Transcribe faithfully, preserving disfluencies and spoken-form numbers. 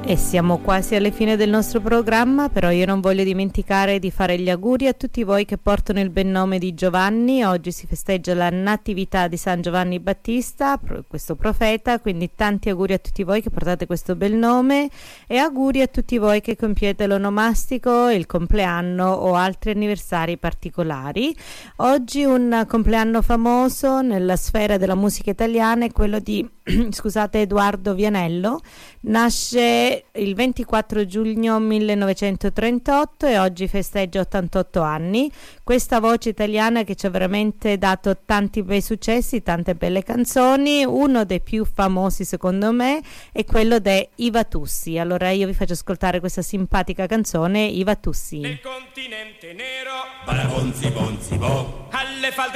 E siamo quasi alle fine del nostro programma, però io non voglio dimenticare di fare gli auguri a tutti voi che portano il bel nome di Giovanni. Oggi si festeggia la natività di San Giovanni Battista, questo profeta, quindi tanti auguri a tutti voi che portate questo bel nome e auguri a tutti voi che compiete l'onomastico, il compleanno o altri anniversari particolari. Oggi un compleanno famoso nella sfera della musica italiana è quello di scusate Edoardo Vianello. Nasce il ventiquattro giugno millenovecentotrentotto e oggi festeggia ottantotto anni. Questa voce italiana che ci ha veramente dato tanti bei successi, tante belle canzoni. Uno dei più famosi secondo me è quello di Iva Tussi. Allora io vi faccio ascoltare questa simpatica canzone, Iva Tussi. Nel continente nero, barabonzi bonzi bo, alle falde